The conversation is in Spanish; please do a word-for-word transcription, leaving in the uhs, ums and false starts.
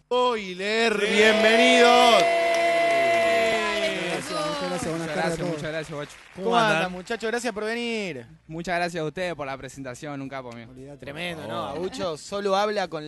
Spoiler, bienvenidos. Gracias, muchas gracias, buenas tardes a todos. Muchas gracias, guacho. ¿Cómo andan, muchachos? Gracias por venir. Muchas gracias a ustedes por la presentación, un capo, amigo. Tremendo, ¿no? Abucho solo habla con